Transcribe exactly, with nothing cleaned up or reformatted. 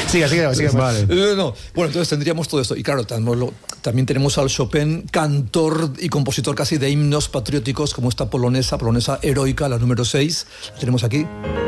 Siga, siga, siga. Vale. Eh, no. Bueno, entonces tendríamos todo esto. Y claro, tenemos, también tenemos al Chopin, cantor y compositor casi de himnos patrióticos, como esta polonesa, polonesa heroica, la número seis. La tenemos aquí.